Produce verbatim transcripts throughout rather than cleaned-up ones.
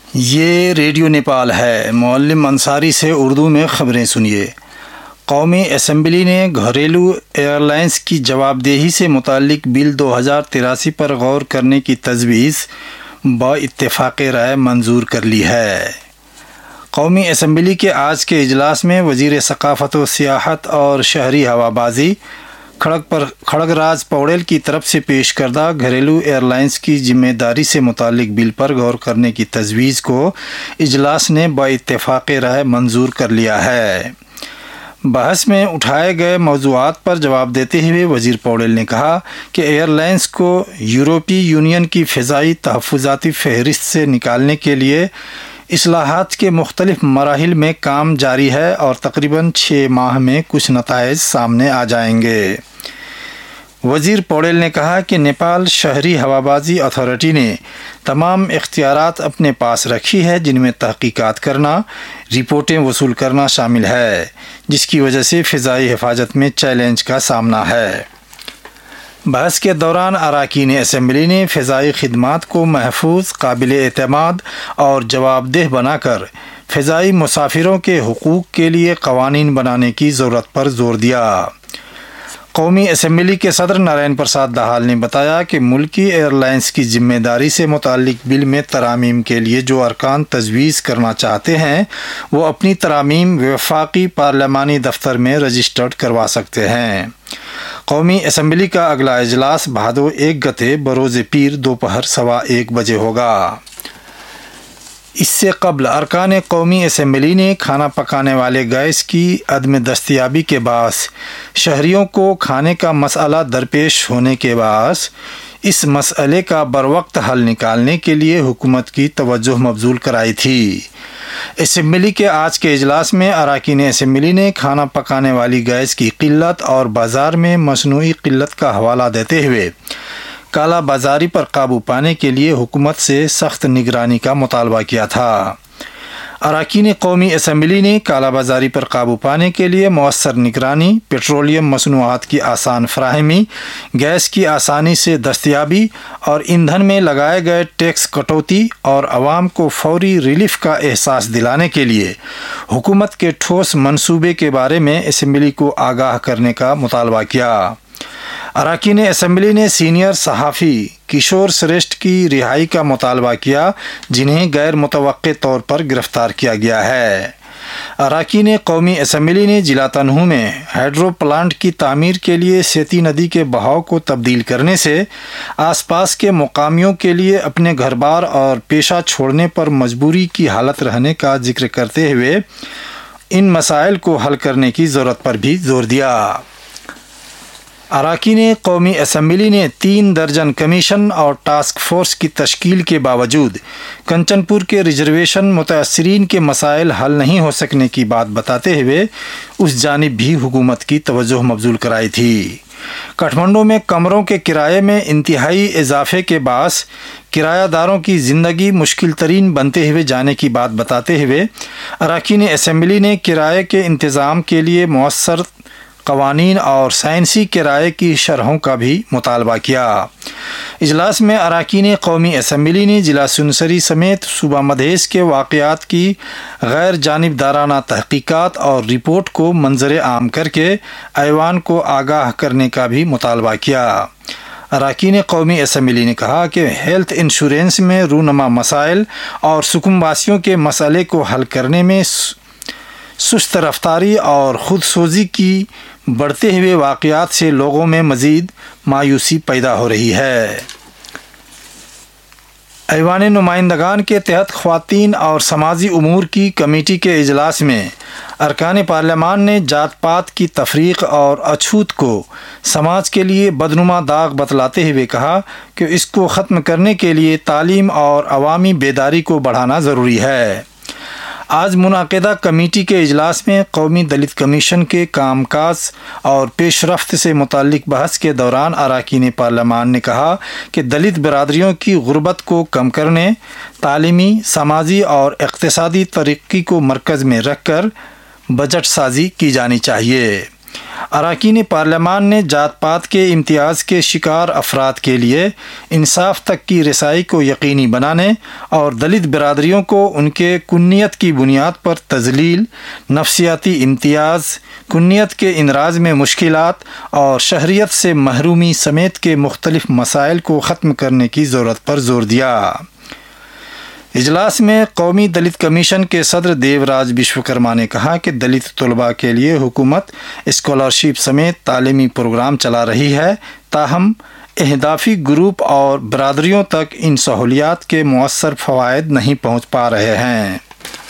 یہ ریڈیو نیپال ہے۔ معلم انصاری سے اردو میں خبریں سنیے۔ قومی اسمبلی نے گھریلو ایئر لائنز کی جواب دہی سے متعلق بل دو ہزار تراسی پر غور کرنے کی تجویز با اتفاق رائے منظور کر لی ہے۔ قومی اسمبلی کے آج کے اجلاس میں وزیر ثقافت و سیاحت اور شہری ہوابازی کھڑگ پر کھڑگ راج پوڑیل کی طرف سے پیش کردہ گھریلو ایئر لائنز کی ذمہ داری سے متعلق بل پر غور کرنے کی تجویز کو اجلاس نے با اتفاق رائے منظور کر لیا ہے۔ بحث میں اٹھائے گئے موضوعات پر جواب دیتے ہوئے وزیر پوڑیل نے کہا کہ ایئر لائنز کو یورپی یونین کی فضائی تحفظاتی فہرست سے نکالنے کے لیے اصلاحات کے مختلف مراحل میں کام جاری ہے اور تقریباً چھ ماہ میں کچھ نتائج سامنے آ جائیں گے۔ وزیر پوڑیل نے کہا کہ نیپال شہری ہوابازی اتھارٹی نے تمام اختیارات اپنے پاس رکھی ہے، جن میں تحقیقات کرنا، رپورٹیں وصول کرنا شامل ہے، جس کی وجہ سے فضائی حفاظت میں چیلنج کا سامنا ہے۔ بحث کے دوران اراکین اسمبلی نے فضائی خدمات کو محفوظ، قابل اعتماد اور جواب دہ بنا کر فضائی مسافروں کے حقوق کے لیے قوانین بنانے کی ضرورت پر زور دیا۔ قومی اسمبلی کے صدر نارائن پرساد دہال نے بتایا کہ ملکی ایئر لائنز کی ذمہ داری سے متعلق بل میں ترامیم کے لیے جو ارکان تجویز کرنا چاہتے ہیں وہ اپنی ترامیم وفاقی پارلیمانی دفتر میں رجسٹرڈ کروا سکتے ہیں۔ قومی اسمبلی کا اگلا اجلاس بھادو ایک گتے بروز پیر دوپہر سوا ایک بجے ہوگا۔ اس سے قبل ارکان قومی اسمبلی نے کھانا پکانے والے گیس کی عدم دستیابی کے باعث شہریوں کو کھانے کا مسئلہ درپیش ہونے کے باعث اس مسئلے کا بروقت حل نکالنے کے لیے حکومت کی توجہ مبذول کرائی تھی۔ اسمبلی کے آج کے اجلاس میں اراکین اسمبلی نے کھانا پکانے والی گیس کی قلت اور بازار میں مصنوعی قلت کا حوالہ دیتے ہوئے کالا بازاری پر قابو پانے کے لیے حکومت سے سخت نگرانی کا مطالبہ کیا تھا۔ اراکین قومی اسمبلی نے کالا بازاری پر قابو پانے کے لیے مؤثر نگرانی، پیٹرولیم مصنوعات کی آسان فراہمی، گیس کی آسانی سے دستیابی اور ایندھن میں لگائے گئے ٹیکس کٹوتی اور عوام کو فوری ریلیف کا احساس دلانے کے لیے حکومت کے ٹھوس منصوبے کے بارے میں اسمبلی کو آگاہ کرنے کا مطالبہ کیا۔ اراکین اسمبلی نے سینئر صحافی کشور سریشٹھ کی رہائی کا مطالبہ کیا، جنہیں غیر متوقع طور پر گرفتار کیا گیا ہے۔ اراکین قومی اسمبلی نے ضلع تنوع میں ہائیڈرو پلانٹ کی تعمیر کے لیے سیتی ندی کے بہاؤ کو تبدیل کرنے سے آس پاس کے مقامیوں کے لیے اپنے گھر بار اور پیشہ چھوڑنے پر مجبوری کی حالت رہنے کا ذکر کرتے ہوئے ان مسائل کو حل کرنے کی ضرورت پر بھی زور دیا۔ اراکین قومی اسمبلی نے تین درجن کمیشن اور ٹاسک فورس کی تشکیل کے باوجود کنچن پور کے ریزرویشن متاثرین کے مسائل حل نہیں ہو سکنے کی بات بتاتے ہوئے اس جانب بھی حکومت کی توجہ مبذول کرائی تھی۔ کٹھمنڈو میں کمروں کے کرائے میں انتہائی اضافے کے باعث کرایہ داروں کی زندگی مشکل ترین بنتے ہوئے جانے کی بات بتاتے ہوئے اراکین اسمبلی نے کرائے کے انتظام کے لیے مؤثر قوانین اور سائنسی کرائے کی شرحوں کا بھی مطالبہ کیا۔ اجلاس میں اراکین قومی اسمبلی نے ضلع سنسری سمیت صوبہ مدھیش کے واقعات کی غیر جانبدارانہ تحقیقات اور رپورٹ کو منظر عام کر کے ایوان کو آگاہ کرنے کا بھی مطالبہ کیا۔ اراکین قومی اسمبلی نے کہا کہ ہیلتھ انشورنس میں رونما مسائل اور سکم واسیوں کے مسئلے کو حل کرنے میں سست رفتاری اور خود سوزی کی بڑھتے ہوئے واقعات سے لوگوں میں مزید مایوسی پیدا ہو رہی ہے۔ ایوان نمائندگان کے تحت خواتین اور سماجی امور کی کمیٹی کے اجلاس میں ارکان پارلیمان نے ذات پات کی تفریق اور اچھوت کو سماج کے لیے بدنما داغ بتلاتے ہوئے کہا کہ اس کو ختم کرنے کے لیے تعلیم اور عوامی بیداری کو بڑھانا ضروری ہے۔ آج منعقدہ کمیٹی کے اجلاس میں قومی دلت کمیشن کے کام کاج اور پیش رفت سے متعلق بحث کے دوران اراکین پارلیمان نے کہا کہ دلت برادریوں کی غربت کو کم کرنے، تعلیمی، سماجی اور اقتصادی ترقی کو مرکز میں رکھ کر بجٹ سازی کی جانی چاہیے۔ اراکین پارلیمان نے ذات پات کے امتیاز کے شکار افراد کے لیے انصاف تک کی رسائی کو یقینی بنانے اور دلت برادریوں کو ان کے کنیت کی بنیاد پر تذلیل، نفسیاتی امتیاز، کنیت کے اندراج میں مشکلات اور شہریت سے محرومی سمیت کے مختلف مسائل کو ختم کرنے کی ضرورت پر زور دیا۔ اجلاس میں قومی دلت کمیشن کے صدر دیو راج وشوکرما نے کہا کہ دلت طلباء کے لیے حکومت اسکالرشپ سمیت تعلیمی پروگرام چلا رہی ہے، تاہم اہدافی گروپ اور برادریوں تک ان سہولیات کے مؤثر فوائد نہیں پہنچ پا رہے ہیں۔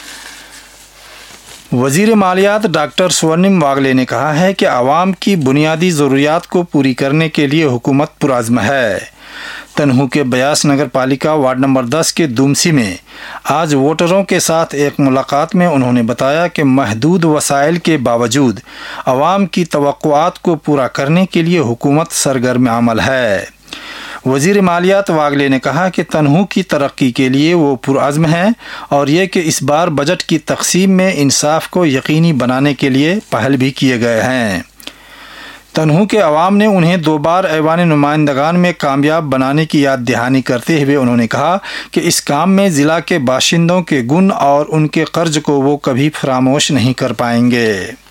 وزیر مالیات ڈاکٹر سورنم واگلے نے کہا ہے کہ عوام کی بنیادی ضروریات کو پوری کرنے کے لیے حکومت پرعزم ہے۔ تنہو کے بیاس نگر پالیکا وارڈ نمبر دس کے دومسی میں آج ووٹروں کے ساتھ ایک ملاقات میں انہوں نے بتایا کہ محدود وسائل کے باوجود عوام کی توقعات کو پورا کرنے کے لیے حکومت سرگرم عمل ہے۔ وزیر مالیات واگلے نے کہا کہ تنہو کی ترقی کے لیے وہ پرعزم ہیں اور یہ کہ اس بار بجٹ کی تقسیم میں انصاف کو یقینی بنانے کے لیے پہل بھی کیے گئے ہیں۔ تنہو کے عوام نے انہیں دو بار ایوان نمائندگان میں کامیاب بنانے کی یاد دہانی کرتے ہوئے انہوں نے کہا کہ اس کام میں ضلع کے باشندوں کے گن اور ان کے قرض کو وہ کبھی فراموش نہیں کر پائیں گے۔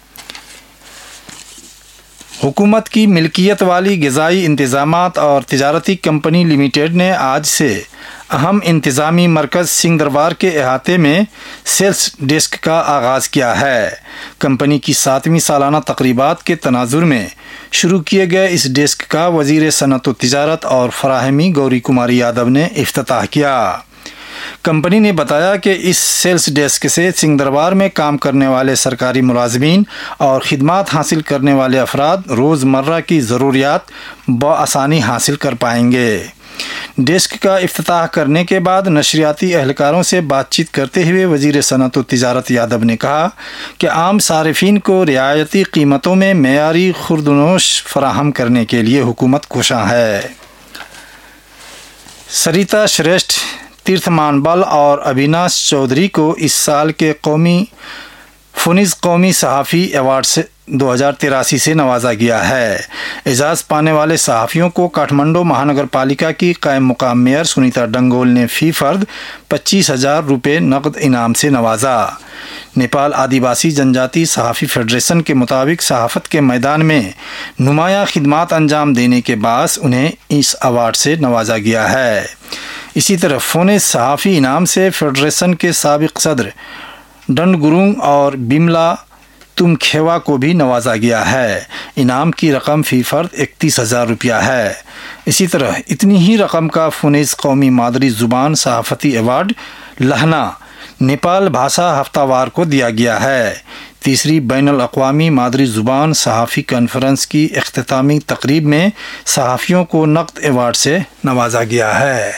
حکومت کی ملکیت والی غذائی انتظامات اور تجارتی کمپنی لمیٹڈ نے آج سے اہم انتظامی مرکز سنگھ دربار کے احاطے میں سیلز ڈیسک کا آغاز کیا ہے۔ کمپنی کی ساتویں سالانہ تقریبات کے تناظر میں شروع کیے گئے اس ڈیسک کا وزیر صنعت و تجارت اور فراہمی گوری کماری یادو نے افتتاح کیا۔ کمپنی نے بتایا کہ اس سیلز ڈیسک سے سنگھ دربار میں کام کرنے والے سرکاری ملازمین اور خدمات حاصل کرنے والے افراد روزمرہ کی ضروریات بآسانی حاصل کر پائیں گے۔ ڈیسک کا افتتاح کرنے کے بعد نشریاتی اہلکاروں سے بات چیت کرتے ہوئے وزیر صنعت و تجارت یادو نے کہا کہ عام صارفین کو رعایتی قیمتوں میں معیاری خوردنوش فراہم کرنے کے لیے حکومت کوشاں ہے۔ سریتا شریشٹھ، تیرتھ مان بل اور ابیناش چودھری کو اس سال کے قومی فونز قومی صحافی ایوارڈ سے دو ہزار تراسی سے نوازا گیا ہے۔ اعزاز پانے والے صحافیوں کو کاٹھمنڈو مہانگر پالیکا کی قائم مقام میئر سنیتا ڈنگول نے فی فرد پچیس ہزار روپے نقد انعام سے نوازا۔ نیپال آدیواسی جنجاتی صحافی فیڈریشن کے مطابق صحافت کے میدان میں نمایاں خدمات انجام دینے کے باعث انہیں اس ایوارڈ سے نوازا گیا ہے۔ اسی طرح فونز صحافی انعام سے فیڈریشن کے سابق صدر ڈنڈ گرونگ اور بملا تم کھیوا کو بھی نوازا گیا ہے۔ انعام کی رقم فی فرد اکتیس ہزار روپیہ ہے۔ اسی طرح اتنی ہی رقم کا فونز قومی مادری زبان صحافتی ایوارڈ لہنا نیپال بھاشا ہفتہ وار کو دیا گیا ہے۔ تیسری بین الاقوامی مادری زبان صحافی کانفرنس کی اختتامی تقریب میں صحافیوں کو نقد ایوارڈ سے نوازا گیا ہے۔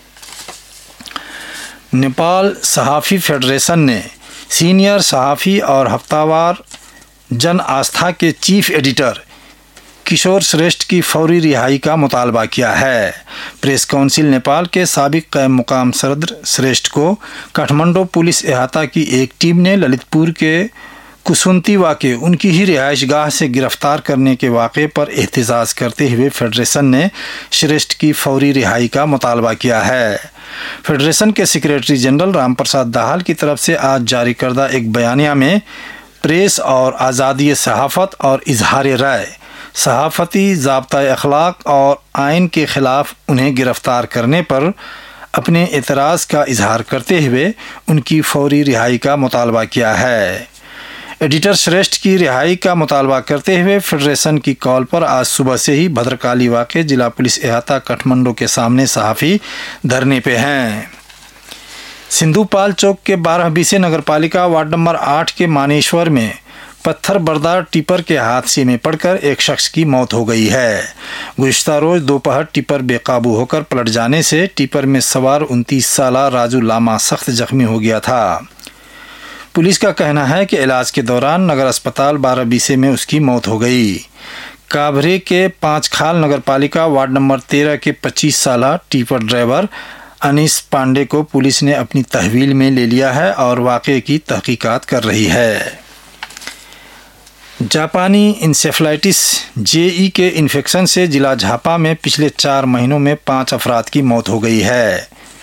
نیپال صحافی فیڈریشن نے سینئر صحافی اور ہفتہ وار جن آستھا کے چیف ایڈیٹر کشور شریشٹھ کی فوری رہائی کا مطالبہ کیا ہے۔ پریس کونسل نیپال کے سابق قائم مقام صدر شریشٹھ کو کاٹھمنڈو پولیس احاطہ کی ایک ٹیم نے للت پور کے کسونتی واقع ان کی ہی رہائش گاہ سے گرفتار کرنے کے واقعے پر احتجاج کرتے ہوئے فیڈریشن نے شریشٹھ کی فوری رہائی کا مطالبہ کیا ہے۔ فیڈریشن کے سیکریٹری جنرل رام پرساد داہل کی طرف سے آج جاری کردہ ایک بیانیہ میں پریس اور آزادی صحافت اور اظہار رائے، صحافتی ضابطۂ اخلاق اور آئین کے خلاف انہیں گرفتار کرنے پر اپنے اعتراض کا اظہار کرتے ہوئے ان کی فوری رہائی کا مطالبہ کیا ہے۔ ایڈیٹر شریشٹھ کی رہائی کا مطالبہ کرتے ہوئے فیڈریشن کی کال پر آج صبح سے ہی بھدرکالی واقع ضلع پولیس احاطہ کاٹھمنڈو کے سامنے صحافی دھرنے پہ ہیں۔ سندھو پال چوک کے بارہ بیسے نگر پالیکا وارڈ نمبر آٹھ کے مانیشور میں پتھر بردار ٹپر کے حادثے میں پڑ کر ایک شخص کی موت ہو گئی ہے۔ گزشتہ روز دوپہر ٹپر بے قابو ہو کر پلٹ جانے سے ٹپر میں سوار انتیس سالہ راجو لاما سخت زخمی ہو گیا تھا۔ پولیس کا کہنا ہے کہ علاج کے دوران نگر اسپتال بارہ بیسے میں اس کی موت ہو گئی۔ کابھرے کے پانچ کھال نگر پالیکا وارڈ نمبر تیرہ کے پچیس سالہ ٹیپر ڈرائیور انیس پانڈے کو پولیس نے اپنی تحویل میں لے لیا ہے اور واقعے کی تحقیقات کر رہی ہے۔ जापानी इंसेफ्लाइटिस जे ई के इन्फेक्शन से जिला झापा में पिछले चार महीनों में पाँच अफराद की मौत हो गई है।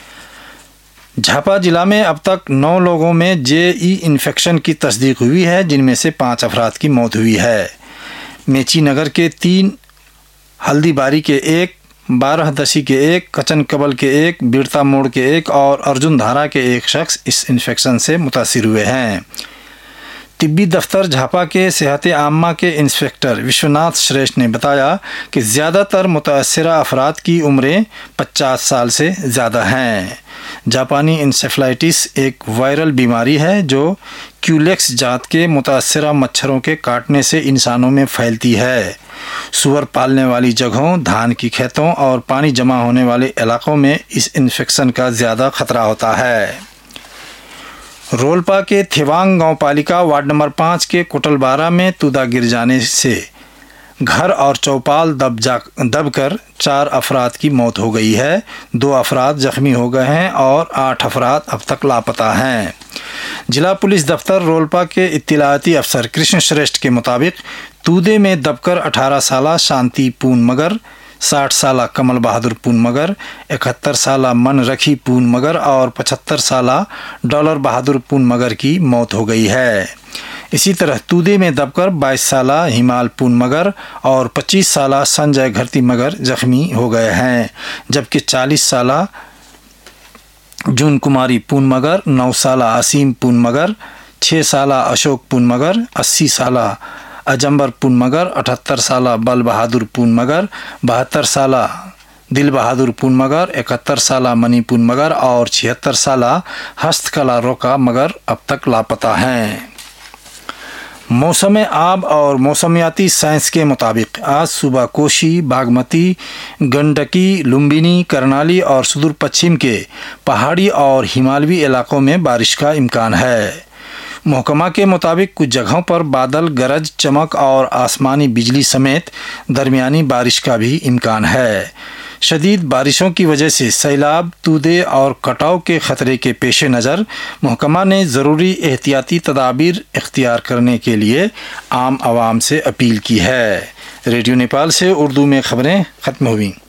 झापा जिला में अब तक नौ लोगों में जे ई इन्फेक्शन की तस्दीक हुई है, जिनमें से पाँच अफराद की मौत हुई है। मेची नगर के तीन, हल्दीबारी के एक, बारहदशी के एक, कचन कबल के एक, बीरता मोड़ के एक और अर्जुन धारा के एक शख्स इस इन्फेक्शन से मुतासिर हुए हैं। तिब्बी दफ्तर झापा के सेहत आम्मा के इंस्पेक्टर विश्वनाथ श्रेष्ठ ने बताया कि ज़्यादातर मुतासरा अफराद की उम्रें पचास साल से ज़्यादा हैं। जापानी इंसेफ्लाइटिस एक वायरल बीमारी है जो क्यूलेक्स जात के मुतासरा मच्छरों के काटने से इंसानों में फैलती है। सूअर पालने वाली जगहों, धान की खेतों और पानी जमा होने वाले इलाकों में इस इन्फेक्शन का ज़्यादा खतरा होता है। रोलपा के थेवांग गांव पालिका वार्ड नंबर पाँच के कोटलबारा में तुदा गिर जाने से घर और चौपाल दब जा दब कर चार अफराद की मौत हो गई है। दो अफराद जख्मी हो गए हैं और आठ अफराद अब तक लापता हैं। जिला पुलिस दफ्तर रोलपा के इत्तलाती अफसर कृष्ण श्रेष्ठ के मुताबिक तूदे में दबकर अठारह साला शांति पून मगर, साठ साला कमल बहादुर पून मगर, इकहत्तर साला मन रखी पून मगर और पचहत्तर साला डॉलर बहादुर पून मगर की मौत हो गई है। इसी तरह तूदे में दबकर बाईस साला हिमाल पून मगर और पच्चीस साला संजय घरती मगर जख्मी हो गए हैं, जबकि चालीस साला जून कुमारी पून मगर, नौ साला असीम पून मगर, छः साला अशोक पून मगर, अस्सी साला अजम्बर पून मगर, अठहत्तर साला बल बहादुर पून मगर, बहत्तर साला दिल बहादुर पून मगर, इकहत्तर साला मनी पून मगर और छिहत्तर साला हस्तकला रोका मगर अब तक लापता हैं। मौसम आब और मौसमियाती साइंस के मुताबिक आज सुबह कोशी, बागमती, गंडकी, लुम्बिनी, करनाली और सुदूर पश्चिम के पहाड़ी और हिमालवी इलाकों में बारिश का इम्कान है। महकमा के मुताबिक कुछ जगहों पर बादल, गरज, चमक और आसमानी बिजली समेत दरमियानी बारिश का भी इम्कान है। शदीद बारिशों की वजह से सैलाब, तूदे और कटाव के ख़तरे के पेश नज़र महकमा ने ज़रूरी एहतियाती तदाबीर इख्तियार करने के लिए आम आवाम से अपील की है। रेडियो नेपाल से उर्दू में ख़बरें ख़त्म हुई।